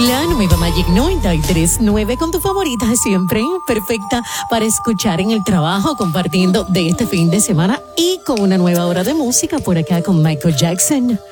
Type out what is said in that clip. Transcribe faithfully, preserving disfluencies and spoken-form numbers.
La nueva Magic noventa y tres punto nueve con tu favorita siempre, perfecta para escuchar en el trabajo, compartiendo de este fin de semana y con una nueva hora de música por acá con Michael Jackson.